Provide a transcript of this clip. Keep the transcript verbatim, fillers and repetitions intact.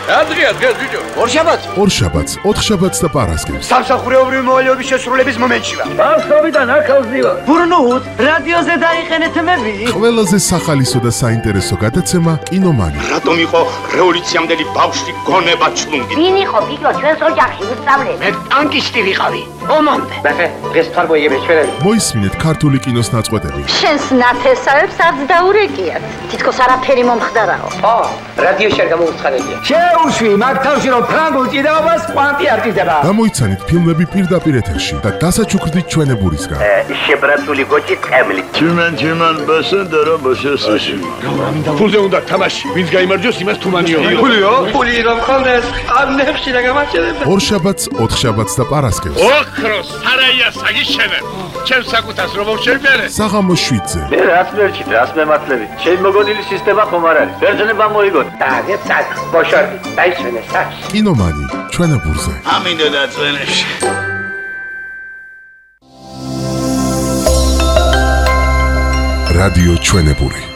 Adria, adria, ჯუჯო. ორშაბათს. ორშაბათს, ოთხშაბათს და პარასკევს. სამსახურეობრივი მოვალეობის შესრულების მომენტში ვარ. Ბავშვობიდან აქავს ვარ. ბურნუთ, რადიოზე დაიყენეთ მები. ყველაზე სახალისო და საინტერესო გადაცემა კინომანი. რატომ იყო რევოლუციამდელი ბავშვი გონება ჩლუნგი? ვინ იყო ბიჭო ჩვენს ოჯახში უსწავლე? მე ტანკისტი ვიყავი. ომამდე. ბეფე, დღეს თარბოიები ჩვენები. მოისმინეთ ქართული კინოს ნაწყვეტები. შენს ნათესავებს არც დაურეკიათ. თითქოს არაფერი მომხდარაო. ო, რადიოში არ გამოუცხადებია. შეუშვი მაგ თავში რომ ფრანგულ ჭიდაობას კვანტი არტიზდება. გამოიცანით ფილმები პირდაპირ ეთერში და დასაჩუქრდით ჩვენებურისგან. შებრაცული გოჭი წემლი. Tümen tümen basındara başasın. ფულზე უნდა თამაში. ვინც გაიმარჯვოს იმას თუმანიო. ფულიო? ფული რომ ხონდეს, ამნებში და გამაჩერებ. ორშაბათს, ოთხშაბათს და პარასკევს. ოქროს სარაია საგიშენებ. ჩემს საკუთას რომ მოვშევიარე. საღამოს შვიდზე. Ne rasmerçi, rasmematlevi. Şey mogodili sistema xomar არის. ბერძნე გამოიგოთ. და გეცად, ბოშორდი, დაიშვენე საჩ. კინომანი, ჩვენებურზე. ამინდა დაწვენებში. რადიო ჩვენებური.